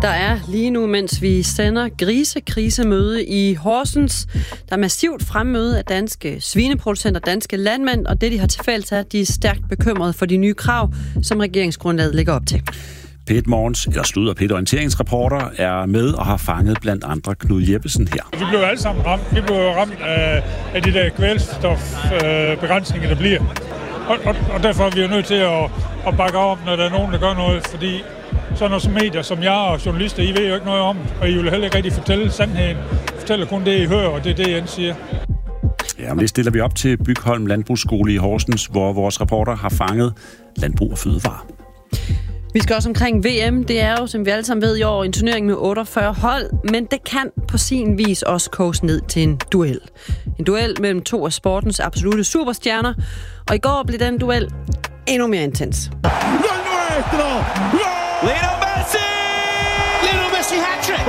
Der er lige nu, mens vi sender krisemøde i Horsens. Der er massivt fremmøde af danske svineproducenter, danske landmænd, og det, de har til fælles, er, at de er stærkt bekymrede for de nye krav, som regeringsgrundlaget lægger op til. P1 Morgens, eller Sludder P1 Orienteringsreporter, er med og har fanget blandt andre Knud Jeppesen her. Vi blev alle sammen ramt. Vi blev ramt af de der kvælstofbegrænsninger, der bliver. Og derfor er vi jo nødt til at bakke op, når der er nogen, der gør noget, fordi sådan noget som medier, som jeg og journalister, I ved jo ikke noget om, og I vil heller ikke rigtig fortælle sandheden. Fortæller kun det, I hører, og det er det, Jens siger. Ja, men det stiller vi op til Bygholm Landbrugsskole i Horsens, hvor vores reporter har fanget landbrug og fødevarer. Vi skal også omkring VM. Det er jo, som vi alle sammen ved i år, en turnering med 48 hold, men det kan på sin vis også koges ned til en duel. En duel mellem to af sportens absolute superstjerner, og i går blev den duel endnu mere intens. Lionel Messi hat-trick!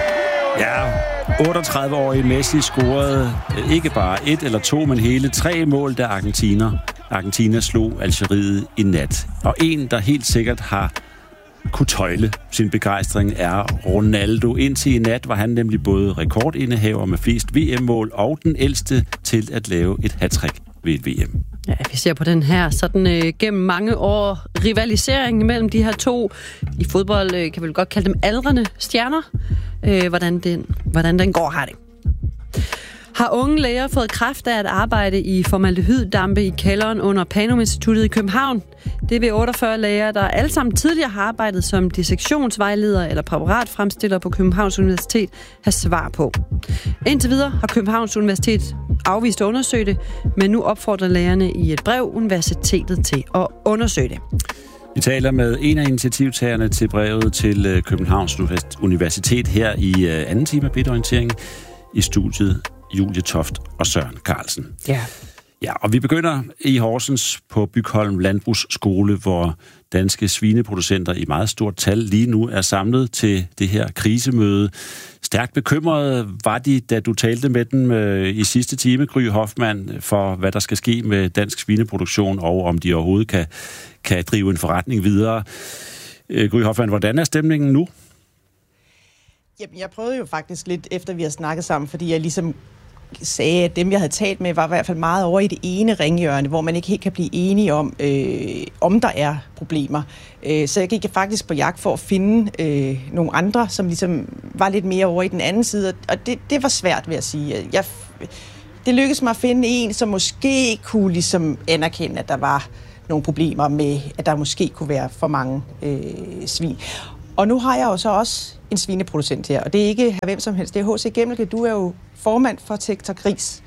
Ja, 38-årige Messi scorede ikke bare 1 eller 2, men hele 3 mål, da Argentina slog Algeriet i nat. Og en, der helt sikkert har kunne tøjle sin begejstring, er Ronaldo. Indtil i nat var han nemlig både rekordindehaver med flest VM-mål og den ældste til at lave et hattrick ved et VM. Ja, vi ser på den her sådan gennem mange år rivalisering mellem de her to, i fodbold kan vi godt kalde dem aldrende stjerner. Hvordan den går, har det. Har unge læger fået kræft af at arbejde i formaldehyd-dampe i kælderen under Panum Instituttet i København? Det vil 48 læger, der alle sammen tidligere har arbejdet som dissektionsvejledere eller præparatfremstillere på Københavns Universitet, have svar på. Indtil videre har Københavns Universitet afvist at undersøge det, men nu opfordrer lægerne i et brev universitetet til at undersøge det. Vi taler med en af initiativtagerne til brevet til Københavns Universitet her i anden time af P1-orienteringen i studiet. Julie Toft og Søren Carlsen. Ja, og vi begynder i Horsens på Bygholm Landbrugsskole, hvor danske svineproducenter i meget stort tal lige nu er samlet til det her krisemøde. Stærkt bekymrede var de, da du talte med dem i sidste time, Gry Hoffmann, for hvad der skal ske med dansk svineproduktion, og om de overhovedet kan drive en forretning videre. Gry Hoffmann, hvordan er stemningen nu? Jamen, jeg prøvede jo faktisk lidt, efter vi har snakket sammen, fordi jeg ligesom sagde, at dem, jeg havde talt med, var i hvert fald meget over i det ene ringhjørne, hvor man ikke helt kan blive enige om der er problemer. Så jeg gik faktisk på jagt for at finde nogle andre, som ligesom var lidt mere over i den anden side, og det var svært, vil jeg sige. Det lykkedes mig at finde en, som måske kunne ligesom anerkende, at der var nogle problemer med, at der måske kunne være for mange svin. Og nu har jeg jo så også en svineproducent her, og det er ikke hvem som helst, det er H.C. Gemmelke. Du er jo formand for Tektor Gris.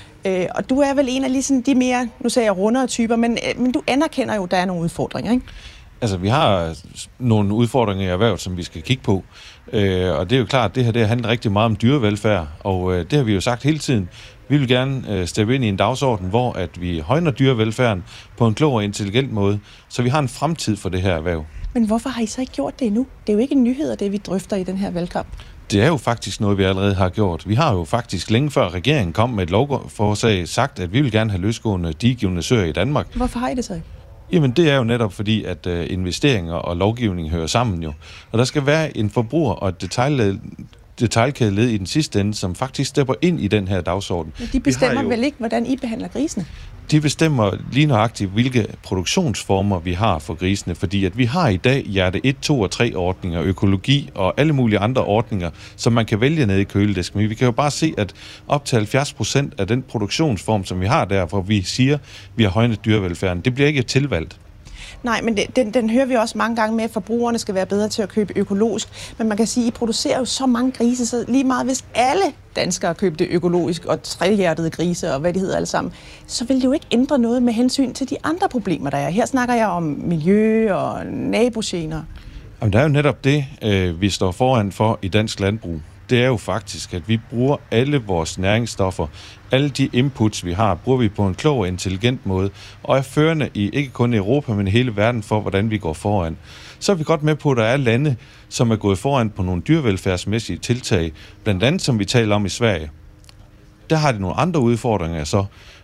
Og du er vel en af ligesom de mere, nu sagde jeg rundere typer, men du anerkender jo, at der er nogle udfordringer, ikke? Altså, vi har nogle udfordringer i erhvervet, som vi skal kigge på. Og det er jo klart, at det her handler rigtig meget om dyrevelfærd, og det har vi jo sagt hele tiden. Vi vil gerne steppe ind i en dagsorden, hvor at vi højner dyrevelfærden på en klog og intelligent måde, så vi har en fremtid for det her erhverv. Men hvorfor har I så ikke gjort det endnu? Det er jo ikke en nyhed, det vi drøfter i den her valgkamp. Det er jo faktisk noget, vi allerede har gjort. Vi har jo faktisk længe før regeringen kom med et lovforslag sagt, at vi vil gerne have løsgående diegivende søer i Danmark. Hvorfor har I det så ikke? Jamen, det er jo netop fordi, at investeringer og lovgivning hører sammen jo. Og der skal være en forbruger og et detailkædeled i den sidste ende, som faktisk stepper ind i den her dagsorden. Men de bestemmer vel ikke, hvordan I behandler grisene? De bestemmer lige nøjagtigt, hvilke produktionsformer vi har for grisene, fordi at vi har i dag hjerte 1, 2 og 3 ordninger, økologi og alle mulige andre ordninger, som man kan vælge nede i køledisken. Men vi kan jo bare se, at op til 70% af den produktionsform, som vi har der, hvor vi siger, vi har højnet dyrevelfærden, det bliver ikke tilvalgt. Nej, men den hører vi også mange gange med, at forbrugerne skal være bedre til at købe økologisk. Men man kan sige, at I producerer jo så mange grise, så lige meget hvis alle danskere købte økologisk og trehjertede grise og hvad de hedder alle sammen, så vil det jo ikke ændre noget med hensyn til de andre problemer, der er. Her snakker jeg om miljø og nabogener. Jamen, der er jo netop det, vi står foran for i dansk landbrug. Det er jo faktisk, at vi bruger alle vores næringsstoffer, alle de inputs, vi har, bruger vi på en klog og intelligent måde, og er førende i ikke kun Europa, men i hele verden for, hvordan vi går foran. Så er vi godt med på, at der er lande, som er gået foran på nogle dyrevelfærdsmæssige tiltag, blandt andet som vi taler om i Sverige. Der har de nogle andre udfordringer så,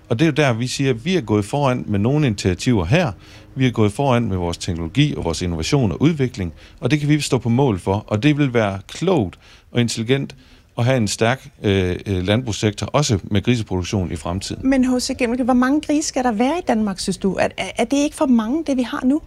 Og det er jo der, vi siger, at vi er gået foran med nogle initiativer her. Vi er gået foran med vores teknologi og vores innovation og udvikling, og det kan vi stå på mål for. Og det vil være klogt og intelligent at have en stærk landbrugssektor, også med griseproduktion i fremtiden. Men H.C. Gimmelke, hvor mange grise skal der være i Danmark, synes du? Er det ikke for mange, det vi har nu?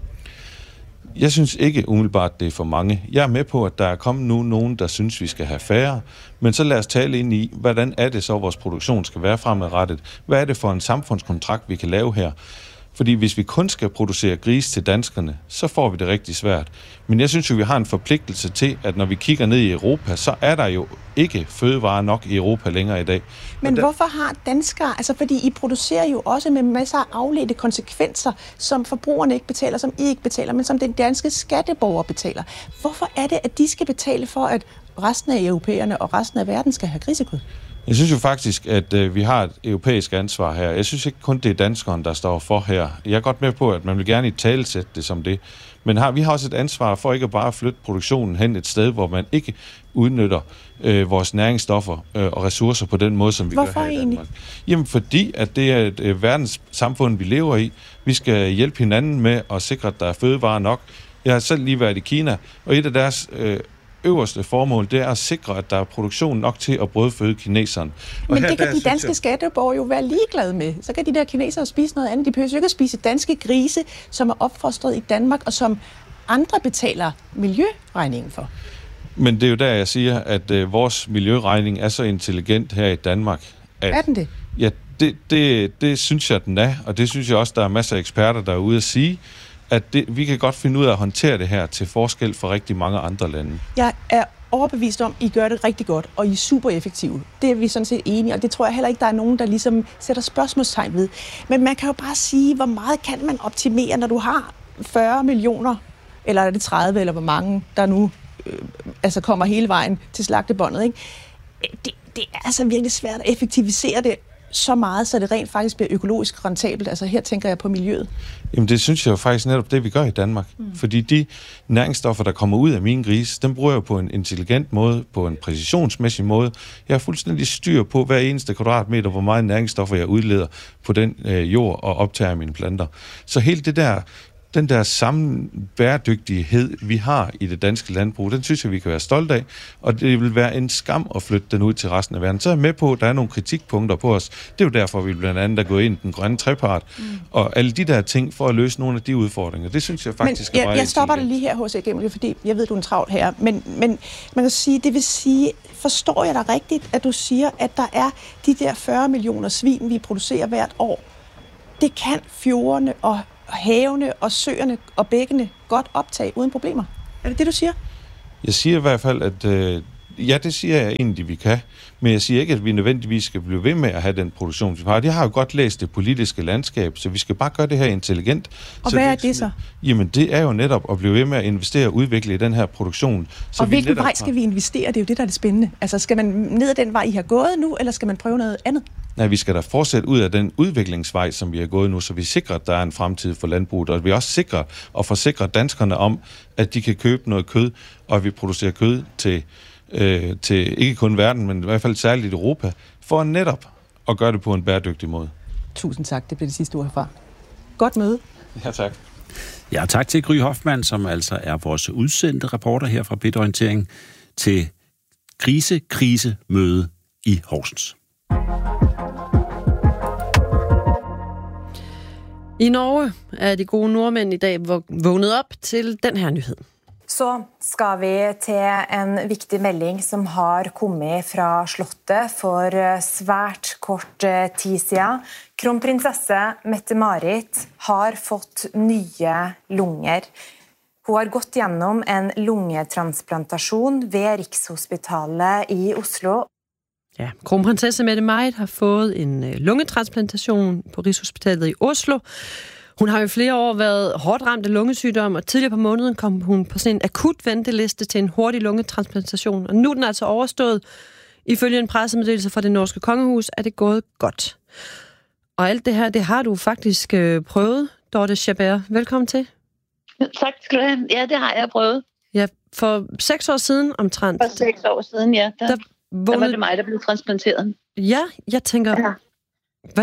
Jeg synes ikke umiddelbart, det er for mange. Jeg er med på, at der er kommet nu nogen, der synes, vi skal have færre. Men så lad os tale ind i, hvordan er det så, vores produktion skal være fremadrettet? Hvad er det for en samfundskontrakt, vi kan lave her? Fordi hvis vi kun skal producere grise til danskerne, så får vi det rigtig svært. Men jeg synes jo, vi har en forpligtelse til, at når vi kigger ned i Europa, så er der jo ikke fødevarer nok i Europa længere i dag. Men hvorfor har danskere, altså fordi I producerer jo også med masser af afledte konsekvenser, som forbrugerne ikke betaler, som I ikke betaler, men som den danske skatteborger betaler. Hvorfor er det, at de skal betale for, at resten af europæerne og resten af verden skal have grisekød? Jeg synes jo faktisk, at vi har et europæisk ansvar her. Jeg synes ikke kun, det er danskeren, der står for her. Jeg er godt med på, at man vil gerne italesætte det som det. Men vi har også et ansvar for ikke bare at flytte produktionen hen et sted, hvor man ikke udnytter vores næringsstoffer og ressourcer på den måde, som vi gør her i Danmark. Egentlig? Jamen fordi, at det er et verdenssamfund, vi lever i. Vi skal hjælpe hinanden med at sikre, at der er fødevarer nok. Jeg har selv lige været i Kina, og et af deres øverste formål, det er at sikre, at der er produktion nok til at brødføde kineserne. Men det kan de danske skatteborgere jo være ligeglade med. Så kan de der kinesere spise noget andet. De behøver jo ikke at spise danske grise, som er opfostret i Danmark, og som andre betaler miljøregningen for. Men det er jo der, jeg siger, at vores miljøregning er så intelligent her i Danmark. Er den det? Ja, det synes jeg, den er, og det synes jeg også, der er masser af eksperter, der er ude at sige, at vi kan godt finde ud af at håndtere det her til forskel for rigtig mange andre lande. Jeg er overbevist om, at I gør det rigtig godt, og I er super effektive. Det er vi sådan set enige, og det tror jeg heller ikke, der er nogen, der ligesom sætter spørgsmålstegn ved. Men man kan jo bare sige, hvor meget kan man optimere, når du har 40 millioner, eller er det 30, eller hvor mange, der nu kommer hele vejen til slagtebåndet, ikke? Det er altså virkelig svært at effektivisere det så meget, så det rent faktisk bliver økologisk rentabelt. Altså her tænker jeg på miljøet. Jamen det synes jeg jo faktisk netop det, vi gør i Danmark. Fordi de næringsstoffer, der kommer ud af mine grise, dem bruger jeg på en intelligent måde, på en præcisionsmæssig måde. Jeg har fuldstændig styr på hver eneste kvadratmeter, hvor meget næringsstoffer jeg udleder på den jord og optager mine planter. Så helt det der, den der samme bæredygtighed, vi har i det danske landbrug, den synes jeg, vi kan være stolte af, og det vil være en skam at flytte den ud til resten af verden. Så er jeg med på, at der er nogle kritikpunkter på os. Det er jo derfor, vi blandt andet er gået ind i den grønne trepart, og alle de der ting for at løse nogle af de udfordringer. Det synes jeg faktisk er meget. Jeg stopper dig lige her, H.C. Gimmelke, fordi jeg ved, du er en travlt her, men man kan sige, det vil sige, forstår jeg dig rigtigt, at du siger, at der er de der 40 millioner svin, vi producerer hvert år. Det kan fjordene og havene og søerne og bækkene godt optage uden problemer. Er det det, du siger? Jeg siger i hvert fald, at ja, det siger jeg egentlig, vi kan. Men jeg siger ikke, at vi nødvendigvis skal blive ved med at have den produktion, vi har. Jeg har jo godt læst det politiske landskab, så vi skal bare gøre det her intelligent. Og hvad er det så? Jamen, det er jo netop at blive ved med at investere og udvikle i den her produktion. Så og hvilken vej skal vi investere? Det er jo det, der er det spændende. Altså, skal man ned ad den vej, I har gået nu, eller skal man prøve noget andet? Nej, vi skal da fortsætte ud af den udviklingsvej, som vi har gået nu, så vi sikrer, at der er en fremtid for landbruget, og vi også sikrer og forsikrer danskerne om, at de kan købe noget kød, og at vi producerer kød til ikke kun verden, men i hvert fald særligt Europa, for netop at gøre det på en bæredygtig måde. Tusind tak, det blev det sidste ord herfra. Godt møde. Ja, tak. Ja, tak til Gry Hoffmann, som altså er vores udsendte reporter her fra Bit-Orientering til krisemøde i Horsens. I Norge er de gode nordmænd i dag vågnet op til den her nyhed. Så skal vi til en vigtig melding, som har kommet fra slottet for svært kort tid siden. Kronprinsesse Mette-Marit har fått nye lunger. Hun har gått gjennom en lungetransplantation ved Rikshospitalet i Oslo. Ja, kronprinsesse Mette-Marit har fået en lungetransplantation på Rigshospitalet i Oslo. Hun har jo flere år været hårdt ramt af lungesygdom, og tidligere på måneden kom hun på sådan en akut venteliste til en hurtig lungetransplantation. Og nu er den altså overstået. Ifølge en pressemeddelelse fra det norske kongehus er det gået godt. Og alt det her, det har du faktisk prøvet, Dorte Chabert. Velkommen til. Tak skal du have. Ja, det har jeg prøvet. Ja, for 6 år siden omtrent. For 6 år siden, ja. Der var det mig, der blev transplanteret. Ja, jeg tænker,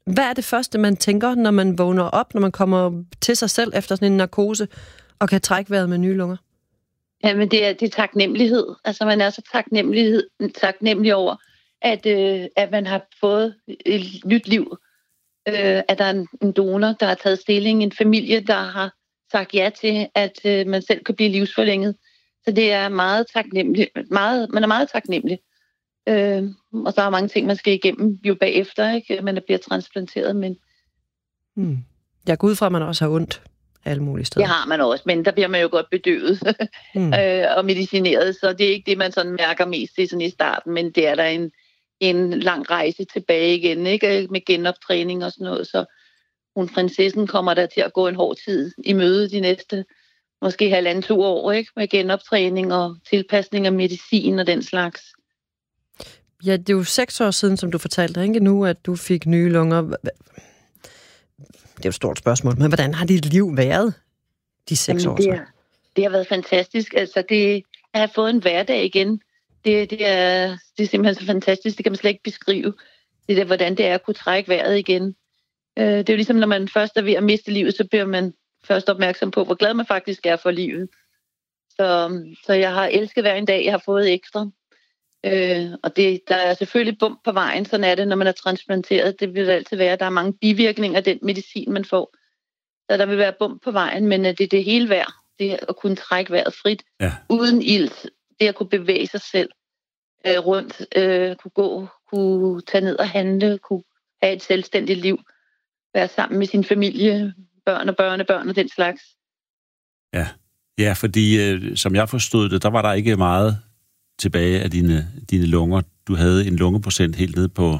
Hvad er det første, man tænker, når man vågner op, når man kommer til sig selv efter sådan en narkose, og kan trække vejret med nye lunger? Jamen, det er taknemmelighed. Altså, man er så taknemmelig over, at man har fået et nyt liv. At der er en donor, der har taget stilling, en familie, der har sagt ja til, at man selv kan blive livsforlænget. Så det er meget taknemmelig. Man er meget taknemmelig. Og så er mange ting, man skal igennem jo bagefter, ikke? Man bliver transplanteret, men... Jeg går ud fra, at man også har ondt alle mulige steder. Det har man også, men der bliver man jo godt bedøvet og medicineret, så det er ikke det, man sådan mærker mest i, sådan i starten, men det er der en lang rejse tilbage igen, ikke? Med genoptræning og sådan noget, så prinsessen kommer der til at gå en hård tid i møde de næste, måske 1,5-2 år, ikke? Med genoptræning og tilpasning af medicin og den slags. Ja, det er jo 6 år siden, som du fortalte, ikke nu, at du fik nye lunger. Det er jo et stort spørgsmål, men hvordan har dit liv været de 6 år så? Det har været fantastisk. Altså, det at have fået en hverdag igen, det er simpelthen så fantastisk. Det kan man slet ikke beskrive. Det er hvordan det er at kunne trække vejret igen. Det er jo ligesom, når man først er ved at miste livet, så bliver man først opmærksom på, hvor glad man faktisk er for livet. Så jeg har elsket hver en dag, jeg har fået ekstra. Og der er selvfølgelig bump på vejen, sådan er det, når man er transplanteret. Det vil altid være, der er mange bivirkninger af den medicin, man får. Så der vil være bump på vejen, men det er det hele værd. Det at kunne trække vejret frit, uden ilt. Det at kunne bevæge sig selv rundt, kunne gå, kunne tage ned og handle, kunne have et selvstændigt liv, være sammen med sin familie, børn og børnebørn og den slags. Ja, fordi som jeg forstod det, der var der ikke meget tilbage af dine lunger. Du havde en lungeprocent helt ned på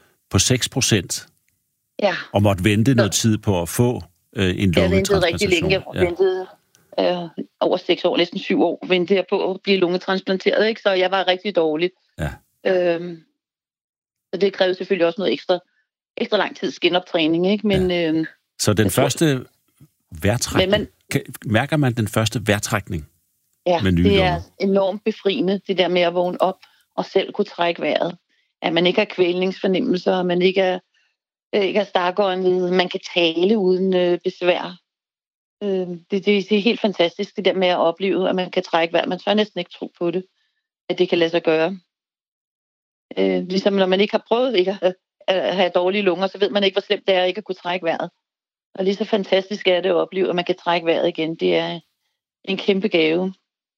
6%. Ja. Og måtte vente noget tid på at få en lungetransplantation. Jeg ventede rigtig længe. Jeg ventede over 6 år, næsten 7 år, ventede jeg på at blive lungetransplanteret, ikke? Så jeg var rigtig dårlig. Ja. Så det krævede selvfølgelig også noget ekstra lang tids genoptræning, ikke? Men, så den første vejrtrækning, mærker man den første vejrtrækning? Ja, det er enormt befriende, det der med at vågne op og selv kunne trække vejret. At man ikke har kvælningsfornemmelser, at man ikke er stakåndet, man kan tale uden besvær. Det er helt fantastisk, det der med at opleve, at man kan trække vejret. Man tør næsten ikke tro på det, at det kan lade sig gøre. Ligesom når man ikke har prøvet ikke at have dårlige lunger, så ved man ikke, hvor slemt det er ikke at kunne trække vejret. Og lige så fantastisk er det at opleve, at man kan trække vejret igen. Det er en kæmpe gave.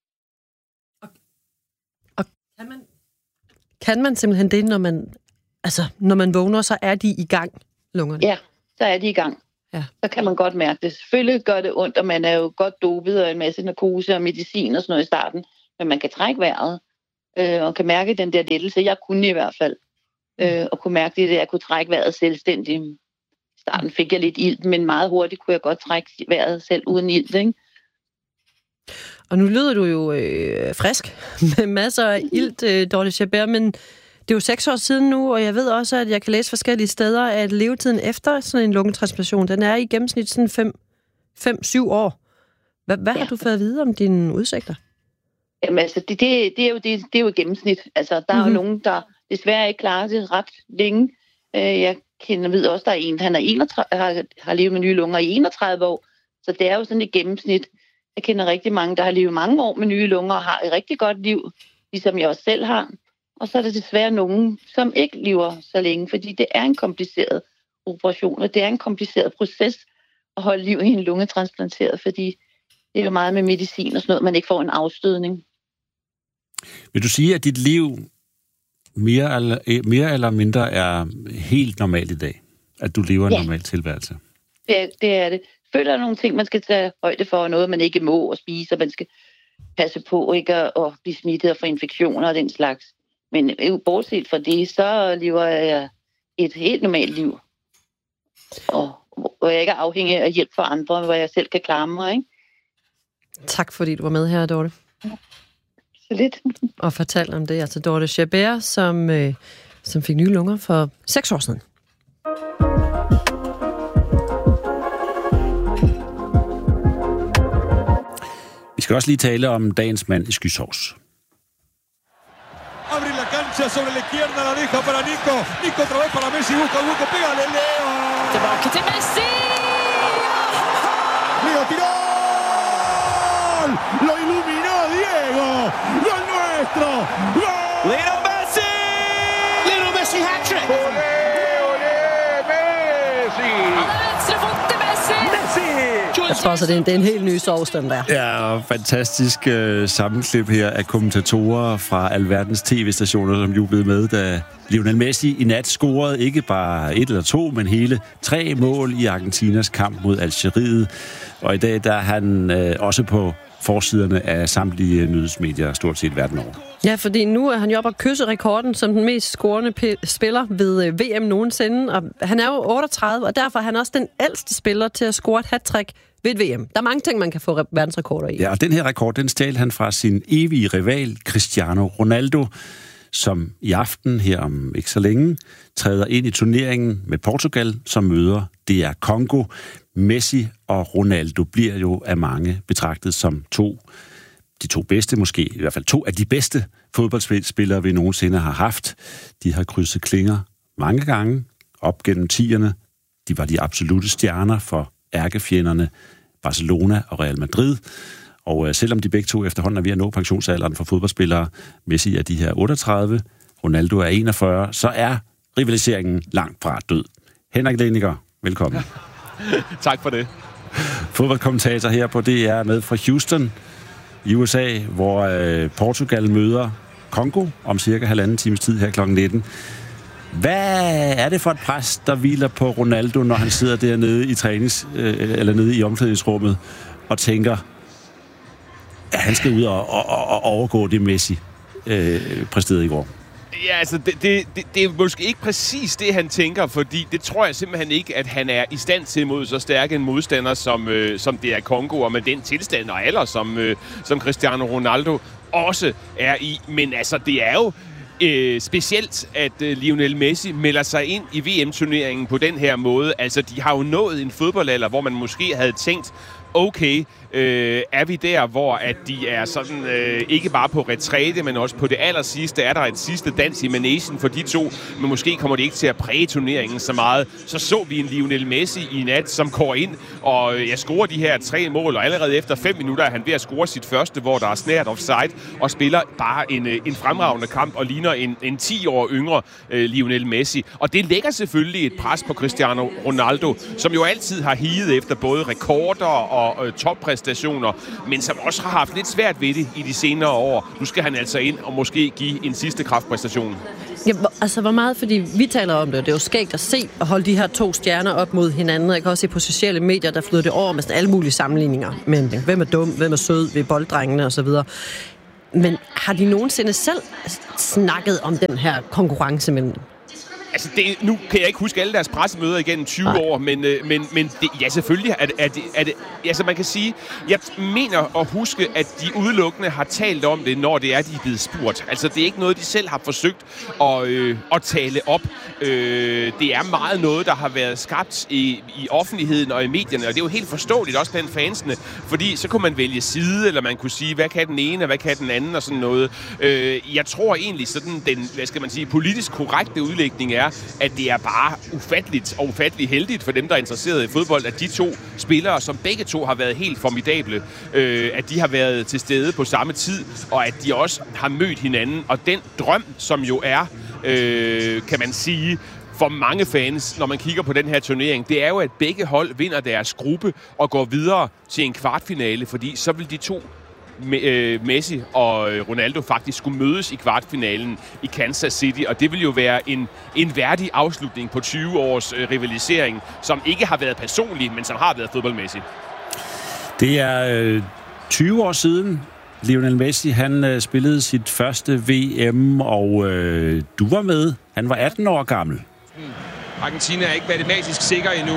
Og kan man simpelthen det, når man vågner, så er de i gang, lungerne? Ja, så er de i gang. Ja. Så kan man godt mærke det. Selvfølgelig gør det ondt, og man er jo godt dopet og en masse narkose og medicin og sådan noget i starten, men man kan trække vejret og kan mærke den der lettelse. Jeg kunne i hvert fald. Og kunne mærke det, at jeg kunne trække vejret selvstændigt. I starten fik jeg lidt ilt, men meget hurtigt kunne jeg godt trække vejret selv uden ilt, ikke? Og nu lyder du jo frisk med masser af ilt, Dorte Chabert, men det er jo 6 år siden nu, og jeg ved også, at jeg kan læse forskellige steder, at levetiden efter sådan en lungetransplantation, den er i gennemsnit sådan 5-7 år. Hvad har du fået at vide om dine udsigter? Jamen altså, det er jo et gennemsnit. Altså, der er jo nogen, der desværre ikke klarer det ret længe. Jeg ved også, der er en, han er har levet med nye lunger i 31 år, så det er jo sådan et gennemsnit. Jeg kender rigtig mange, der har levet mange år med nye lunger og har et rigtig godt liv, ligesom jeg også selv har. Og så er der desværre nogen, som ikke lever så længe, fordi det er en kompliceret operation, og det er en kompliceret proces at holde liv i en lungetransplanteret, fordi det er jo meget med medicin og sådan noget, man ikke får en afstødning. Vil du sige, at dit liv mere eller mindre er helt normalt i dag? At du lever en normal tilværelse? Det er det. Føler der nogle ting, man skal tage højde for, og noget, man ikke må at spise, og man skal passe på ikke at blive smittet og få infektioner og den slags. Men bortset fra det, så lever jeg et helt normalt liv. Og hvor jeg ikke er afhængig af hjælp fra andre, hvor jeg selv kan klare mig, ikke? Tak fordi du var med her, Dorte. Så lidt. Og fortæl om det. Altså Dorte Chabert, som fik nye lunger for 6 år siden. Vi skal også lige tale om dagens mand i Skysovs. Borussia sobre la izquierda, la deja para Nico. Nico otra vez para Messi, busca el hueco, pégale, Leo. Tilbage til Messi! Leo tiró. Lo iluminó Diego. Gol nuestro. Gol. Lionel Messi! Lionel Messi hat-trick! Olé, olé, Messi! Jeg tror også, det er en helt ny sovs, den der. Ja, fantastisk sammenklip her af kommentatorer fra alverdens tv-stationer, som jublede med, da Lionel Messi i nat scorede ikke bare 1 eller 2, men hele 3 mål i Argentinas kamp mod Algeriet. Og i dag der er han også på forsiderne af samtlige nyhedsmedier stort set verden over. Ja, fordi nu er han jo oppe og kysse rekorden som den mest scorende spiller ved VM nogensinde. Og han er jo 38, og derfor er han også den ældste spiller til at score et hat-trick ved et VM. Der er mange ting, man kan få verdensrekorder i. Ja, og den her rekord, den stjal han fra sin evige rival, Cristiano Ronaldo, som i aften her om ikke så længe træder ind i turneringen med Portugal, som møder DR Congo. Messi og Ronaldo bliver jo af mange betragtet som de to bedste, måske i hvert fald 2 af de bedste fodboldspillere, vi nogensinde har haft. De har krydset klinger mange gange op gennem 10'erne. De var de absolute stjerner for ærkefjenderne Barcelona og Real Madrid. Og selvom de begge to efterhånden er ved at nå pensionsalderen for fodboldspillere, Messi er de her 38, Ronaldo er 41, så er rivaliseringen langt fra død. Henrik Lehninger, velkommen. Tak for det. Fodboldkommentator her på DR med fra Houston i USA, hvor Portugal møder Congo om cirka 1,5 times tid her kl. 19. Hvad er det for et pres, der hviler på Ronaldo, når han sidder dernede i eller nede i omklædningsrummet og tænker, at han skal ud og overgå det Messi præsterede i går? Ja, altså, det er måske ikke præcis det, han tænker, fordi det tror jeg simpelthen ikke, at han er i stand til mod så stærk en modstander, som det er Congo, og med den tilstand og alder, som Cristiano Ronaldo også er i. Men altså, det er jo specielt, at Lionel Messi melder sig ind i VM-turneringen på den her måde. Altså, de har jo nået en fodboldalder, hvor man måske havde tænkt, okay, er vi der, hvor at de er sådan ikke bare på retræte, men også på det allersidste, er der et sidste dans i managen for de to, men måske kommer det ikke til at præge turneringen så meget. Så vi en Lionel Messi i nat, som går ind og scorer de her 3 mål, og allerede efter 5 minutter er han ved at score sit første, hvor der er snært offside, og spiller bare en fremragende kamp og ligner en 10 år yngre Lionel Messi. Og det lægger selvfølgelig et pres på Cristiano Ronaldo, som jo altid har higet efter både rekorder og toppræstationer, men som også har haft lidt svært ved det i de senere år. Nu skal han altså ind og måske give en sidste kraftpræstation. Ja, altså hvor meget, fordi vi taler om det er jo skægt at se og holde de her 2 stjerner op mod hinanden. Jeg kan også se på sociale medier, der flyder det over med alle mulige sammenligninger. Men hvem er dum, hvem er sød ved bolddrengene osv. Men har de nogensinde selv snakket om den her konkurrence mellem dem? Altså, nu kan jeg ikke huske alle deres pressemøder igennem 20 år, men det, ja, selvfølgelig er det... Altså, man kan sige... Jeg mener at huske, at de udelukkende har talt om det, når det er, de er blevet spurgt. Altså, det er ikke noget, de selv har forsøgt at tale op. Det er meget noget, der har været skabt i offentligheden og i medierne, og det er jo helt forståeligt også blandt fansene, fordi så kunne man vælge side, eller man kunne sige, hvad kan den ene, og hvad kan den anden, og sådan noget. Jeg tror egentlig, sådan den, hvad skal man sige, politisk korrekte udlægning er, at det er bare ufattelig heldigt for dem, der er interesseret i fodbold, at de 2 spillere, som begge 2 har været helt formidable, at de har været til stede på samme tid, og at de også har mødt hinanden. Og den drøm, som jo er, kan man sige, for mange fans, når man kigger på den her turnering, det er jo, at begge hold vinder deres gruppe og går videre til en kvartfinale, fordi så vil de 2 Messi og Ronaldo faktisk skulle mødes i kvartfinalen i Kansas City, og det vil jo være en værdig afslutning på 20 års rivalisering, som ikke har været personlig, men som har været fodboldmæssigt. Det er 20 år siden, Lionel Messi, han spillede sit første VM, og du var med. Han var 18 år gammel. Argentina er ikke matematisk sikker endnu.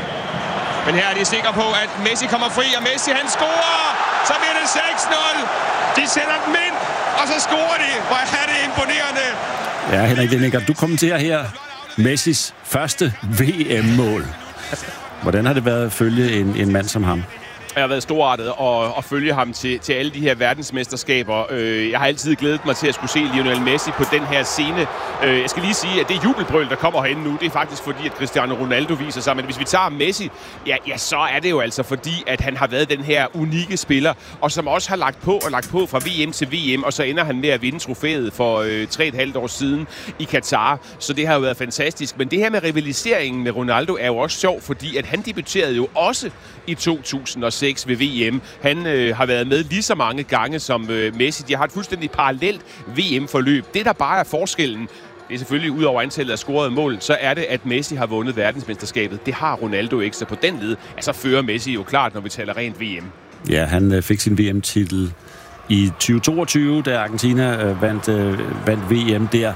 Men her er de sikre på, at Messi kommer fri, og Messi han scorer! Så bliver det 6-0. De sætter dem ind, og så scorer de. Hvor er det imponerende. Ja, Henrik Lehninger, du kommenterer her Messis første VM-mål. Hvordan har det været at følge en mand som ham? Jeg har været storartet at følge ham til alle de her verdensmesterskaber. Jeg har altid glædet mig til at skulle se Lionel Messi på den her scene. Jeg skal lige sige, at det jubelbrøl, der kommer herinde nu, det er faktisk fordi, at Cristiano Ronaldo viser sig. Men hvis vi tager Messi, ja, så er det jo altså fordi, at han har været den her unikke spiller, og som også har lagt på fra VM til VM, og så ender han med at vinde trofæet for 3,5 år siden i Katar. Så det har jo været fantastisk. Men det her med rivaliseringen med Ronaldo er jo også sjov, fordi at han debuterede jo også i 2006 ved VM. Han har været med lige så mange gange som Messi. De har et fuldstændig parallelt VM-forløb. Det, der bare er forskellen, det er selvfølgelig ud over antallet af scorede mål, så er det, at Messi har vundet verdensmesterskabet. Det har Ronaldo ikke, så på den led, så fører Messi jo klart, når vi taler rent VM. Ja, han fik sin VM-titel i 2022, da Argentina vandt VM der.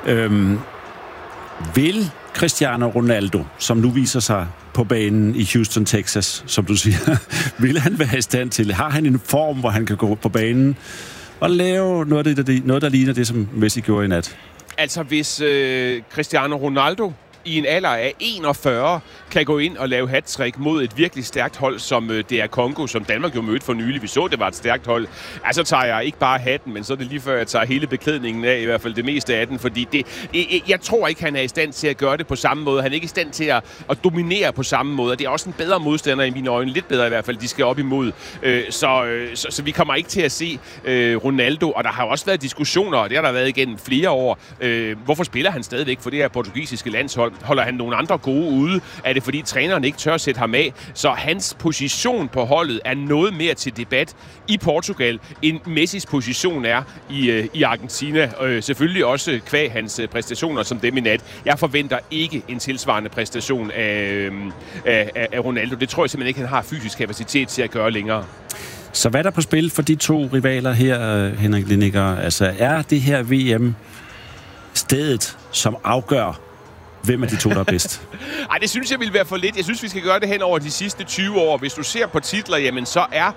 Vil Cristiano Ronaldo, som nu viser sig på banen i Houston, Texas, som du siger, vil han være i stand til? Har han en form, hvor han kan gå på banen og lave noget, der ligner det, som Messi gjorde i nat? Altså, hvis Cristiano Ronaldo i en alder af 41 kan gå ind og lave hattrick mod et virkelig stærkt hold, som det er Congo, som Danmark jo mødte for nylig. Vi så, det var et stærkt hold. Altså tager jeg ikke bare hatten, men så er det lige før, jeg tager hele beklædningen af, i hvert fald det meste af den, fordi jeg tror ikke, han er i stand til at gøre det på samme måde. Han er ikke i stand til at dominere på samme måde. Det er også en bedre modstander i mine øjne. Lidt bedre i hvert fald, de skal op imod. Så vi kommer ikke til at se Ronaldo, og der har også været diskussioner, og det har der været igennem flere år. Hvorfor spiller han stadigvæk for det her portugisiske landshold? Holder han nogle andre gode ude? Er det fordi træneren ikke tør at sætte ham af? Så hans position på holdet er noget mere til debat i Portugal, end Messis position er i Argentina. Selvfølgelig også kvæg hans præstationer som dem i nat. Jeg forventer ikke en tilsvarende præstation af Ronaldo. Det tror jeg simpelthen ikke, han har fysisk kapacitet til at gøre længere. Så hvad er der på spil for de to rivaler her, Henrik Lineker? Altså, er det her VM stedet, som afgør, hvem af de to, der er bedst? Ej, det synes jeg vil være for lidt. Jeg synes, vi skal gøre det hen over de sidste 20 år. Hvis du ser på titler, jamen så er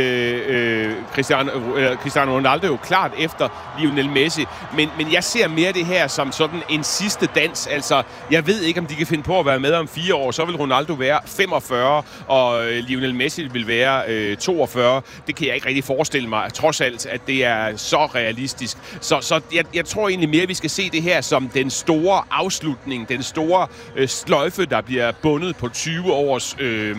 Cristiano Ronaldo jo klart efter Lionel Messi. Men jeg ser mere det her som sådan en sidste dans. Altså, jeg ved ikke, om de kan finde på at være med om 4 år. Så vil Ronaldo være 45, og Lionel Messi vil være 42. Det kan jeg ikke rigtig forestille mig, trods alt, at det er så realistisk. Så jeg tror egentlig mere, vi skal se det her som den store afslutning, den store sløjfe, der bliver bundet på 20 års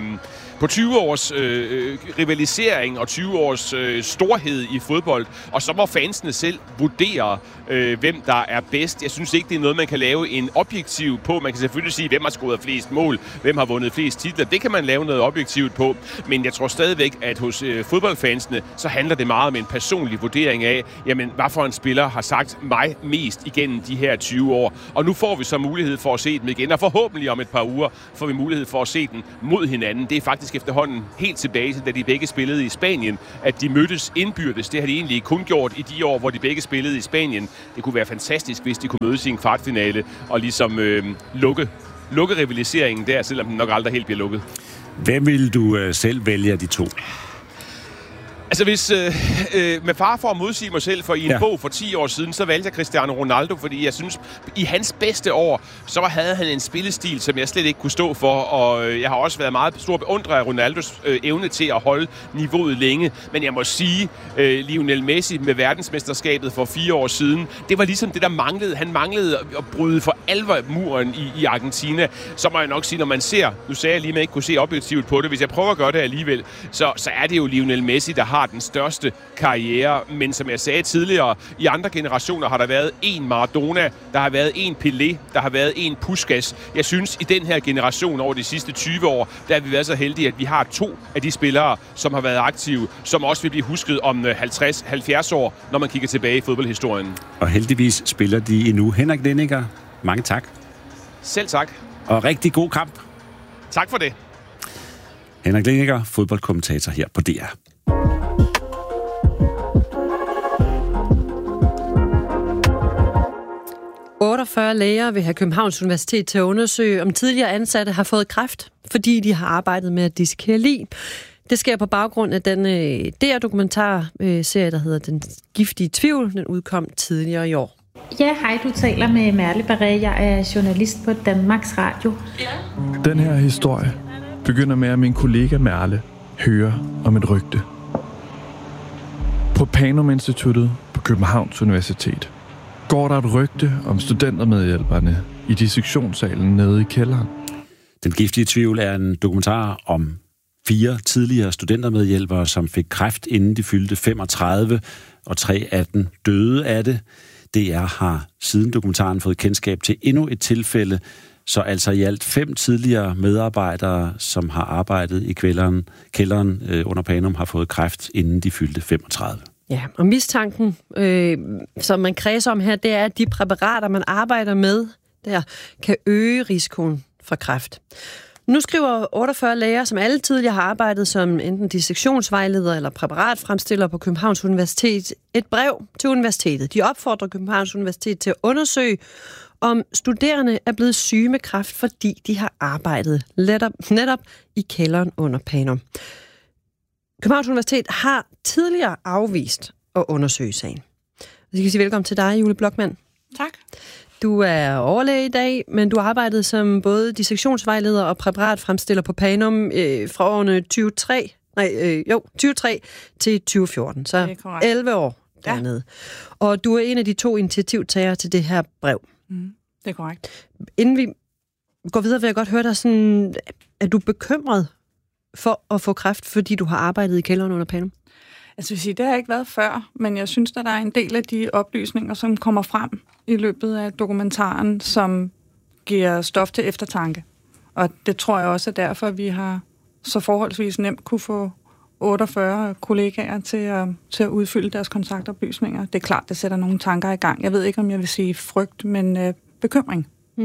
rivalisering og 20 års storhed i fodbold. Og så må fansene selv vurdere, hvem der er bedst. Jeg synes ikke, det er noget, man kan lave en objektiv på. Man kan selvfølgelig sige, hvem har scoret flest mål, hvem har vundet flest titler. Det kan man lave noget objektivt på. Men jeg tror stadigvæk, at hos fodboldfansene, så handler det meget om en personlig vurdering af, jamen, hvad for en spiller har sagt mig mest igennem de her 20 år. Og nu får vi så mulighed for at se dem igen. Og forhåbentlig om et par uger får vi mulighed for at se den mod hinanden. Det er faktisk efterhånden helt tilbage til, da de begge spillede i Spanien, at de mødtes indbyrdes. Det har de egentlig kun gjort i de år, hvor de begge spillede i Spanien. Det kunne være fantastisk, hvis de kunne mødes i en kvartfinale og ligesom lukke rivaliseringen der, selvom den nok aldrig helt bliver lukket. Hvem vil du selv vælge af de to? Altså hvis, med far for at modsige mig selv, for i en bog for 10 år siden, så valgte jeg Cristiano Ronaldo, fordi jeg synes, i hans bedste år, så havde han en spillestil, som jeg slet ikke kunne stå for, og jeg har også været meget stor beundrer af Ronaldos evne til at holde niveauet længe. Men jeg må sige, Lionel Messi med verdensmesterskabet for 4 år siden, det var ligesom det, der manglede. Han manglede at bryde for alvor muren i Argentina. Så må jeg nok sige, når man ser, nu sagde jeg lige, at man ikke kunne se objektivt på det, hvis jeg prøver at gøre det alligevel, så er det jo Lionel Messi, der har den største karriere, men som jeg sagde tidligere, i andre generationer har der været en Maradona, der har været en Pelé, der har været en Puskas. Jeg synes, i den her generation over de sidste 20 år, der har vi været så heldige, at vi har 2 af de spillere, som har været aktive, som også vil blive husket om 50-70 år, når man kigger tilbage i fodboldhistorien. Og heldigvis spiller de endnu. Henrik Lineker, mange tak. Selv tak. Og rigtig god kamp. Tak for det. Henrik Lineker, fodboldkommentator her på DR. Læger vil have Københavns Universitet til at undersøge, om tidligere ansatte har fået kræft, fordi de har arbejdet med at dissekere lig. Det sker på baggrund af den DR-dokumentarserie, der hedder Den giftige tvivl. Den udkom tidligere i år. Ja, hej, du taler med Merle Barret. Jeg er journalist på Danmarks Radio. Den her historie begynder med, at min kollega Merle høre om et rygte. På Panum Instituttet på Københavns Universitet går der et rygte om studentermedhjælperne i dissektionssalen nede i kælderen. Den giftige tvivl er en dokumentar om 4 tidligere studentermedhjælpere, som fik kræft, inden de fyldte 35, og 3 af dem døde af det. DR har siden dokumentaren fået kendskab til endnu et tilfælde, så altså i alt 5 tidligere medarbejdere, som har arbejdet i kælderen under Panum, har fået kræft, inden de fyldte 35. Ja, og mistanken, som man kredser om her, det er, at de præparater, man arbejder med, der kan øge risikoen for kræft. Nu skriver 48 læger, som alle tidligere har arbejdet som enten dissektionsvejleder eller præparatfremstiller på Københavns Universitet, et brev til universitetet. De opfordrer Københavns Universitet til at undersøge, om studerende er blevet syge med kræft, fordi de har arbejdet netop i kælderen under Panum. Københavns Universitet har tidligere afvist at undersøge sagen. Jeg skal sige velkommen til dig, Julie Blokman. Tak. Du er overlæge i dag, men du har arbejdet som både dissektionsvejleder og præparatfremstiller på Panum fra årene 2003 til 2014. Så 11 år dernede. Ja. Og du er en af de 2 initiativtagere til det her brev. Det er korrekt. Inden vi går videre, vil jeg godt høre dig sådan, er du bekymret for at få kræft, fordi du har arbejdet i kælderen under Panum? Altså, det har ikke været før, men jeg synes, at der er en del af de oplysninger, som kommer frem i løbet af dokumentaren, som giver stof til eftertanke. Og det tror jeg også er derfor, at vi har så forholdsvis nemt kunne få 48 kollegaer til at udfylde deres kontaktoplysninger. Det er klart, det sætter nogle tanker i gang. Jeg ved ikke, om jeg vil sige frygt, men bekymring.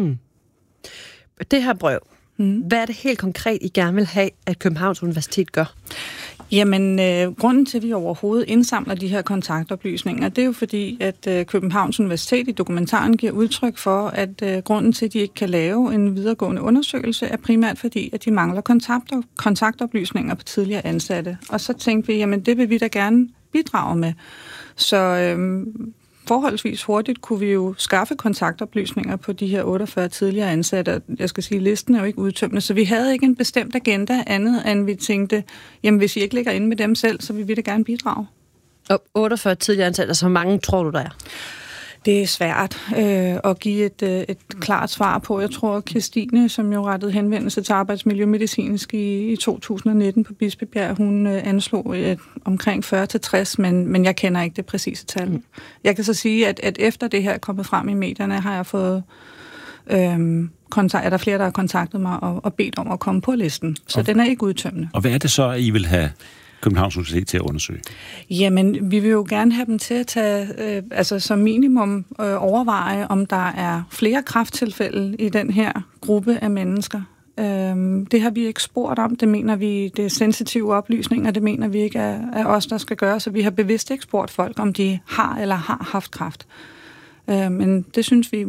Det her brev, hvad er det helt konkret, I gerne vil have, at Københavns Universitet gør? Jamen, grunden til, at vi overhovedet indsamler de her kontaktoplysninger, det er jo fordi, at Københavns Universitet i dokumentaren giver udtryk for, at grunden til, at de ikke kan lave en videregående undersøgelse, er primært fordi, at de mangler kontaktoplysninger på tidligere ansatte. Og så tænkte vi, jamen det vil vi da gerne bidrage med. Så forholdsvis hurtigt kunne vi jo skaffe kontaktoplysninger på de her 48 tidligere ansatte. Jeg skal sige, listen er jo ikke udtømmende, så vi havde ikke en bestemt agenda andet, end vi tænkte, jamen hvis I ikke ligger inde med dem selv, så vil vi da gerne bidrage. Og 48 tidligere ansatte, så mange tror du, der er? Det er svært at give et klart svar på. Jeg tror, Christine, som jo rettede henvendelse til Arbejdsmiljømedicinsk i 2019 på Bispebjerg, hun anslog omkring 40-60, men jeg kender ikke det præcise tal. Jeg kan så sige, at efter det her er kommet frem i medierne, har jeg fået er der flere, der har kontaktet mig og bedt om at komme på listen. Så den er ikke udtømmende. Og hvad er det så, I vil have Københavns Universitet til at undersøge? Jamen, vi vil jo gerne have dem til at tage, som minimum overveje, om der er flere kræfttilfælde i den her gruppe af mennesker. Det har vi ikke spurgt om. Det mener vi, det er sensitive oplysninger. Det mener vi ikke er os, der skal gøre. Så vi har bevidst ikke spurgt folk, om de har eller har haft kræft. Men det synes vi